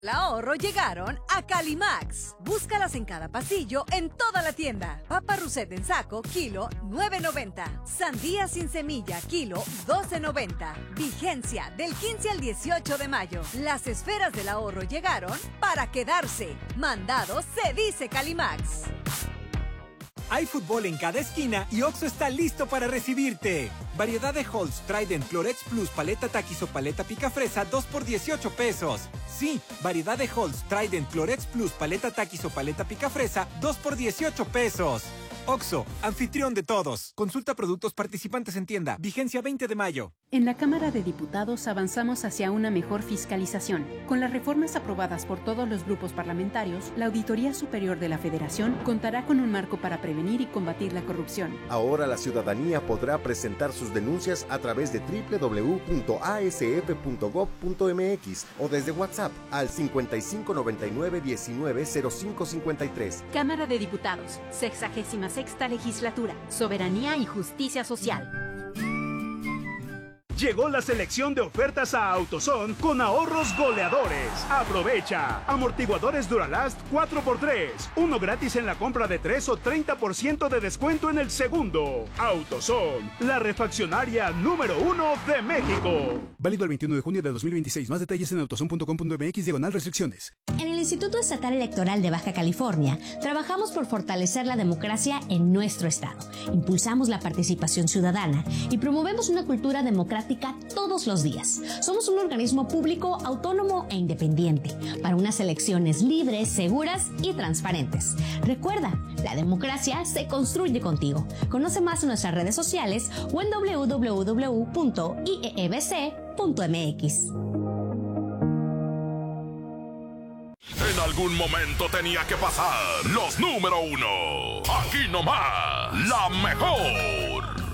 El ahorro llegaron a Calimax. Búscalas en cada pasillo en toda la tienda. Papa Russet en saco, kilo 9.90. Sandía sin semilla, kilo 12.90. Vigencia del 15 al 18 de mayo. Las esferas del ahorro llegaron para quedarse. Mandado se dice Calimax. Hay fútbol en cada esquina y Oxxo está listo para recibirte. Variedad de Halls Trident Clorex Plus paleta Takis o paleta picafresa 2 por 18 pesos. Sí, variedad de Halls Trident Clorex Plus paleta Takis o paleta picafresa 2 por 18 pesos. Oxxo, anfitrión de todos. Consulta productos participantes en tienda. Vigencia 20 de mayo. En la Cámara de Diputados avanzamos hacia una mejor fiscalización. Con las reformas aprobadas por todos los grupos parlamentarios, la Auditoría Superior de la Federación contará con un marco para prevenir y combatir la corrupción. Ahora la ciudadanía podrá presentar sus denuncias a través de www.asf.gov.mx o desde WhatsApp al 5599-190553. Cámara de Diputados, 66ª Legislatura, Soberanía y Justicia Social. Llegó la selección de ofertas a AutoZone con ahorros goleadores. Aprovecha. Amortiguadores Duralast 4x3. Uno gratis en la compra de 3 o 30% de descuento en el segundo. AutoZone, la refaccionaria número 1 de México. Válido el 21 de junio de 2026. Más detalles en autozone.com.mx/restricciones. En el Instituto Estatal Electoral de Baja California, trabajamos por fortalecer la democracia en nuestro estado. Impulsamos la participación ciudadana y promovemos una cultura democrática todos los días. Somos un organismo público, autónomo e independiente para unas elecciones libres, seguras y transparentes. Recuerda, la democracia se construye contigo. Conoce más en nuestras redes sociales o en www.iebc.mx. En algún momento tenía que pasar los número uno. Aquí nomás, la mejor.